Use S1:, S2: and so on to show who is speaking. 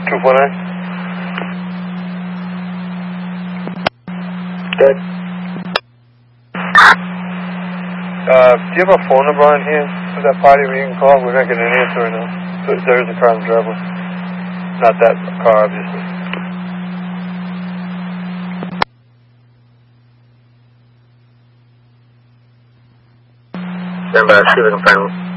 S1: Good.
S2: Do you have a phone number on here for that party where you can call? We're not getting an answer right now. So there is a car in the driveway. Not that car, obviously.
S1: Stand by, see if I can find one.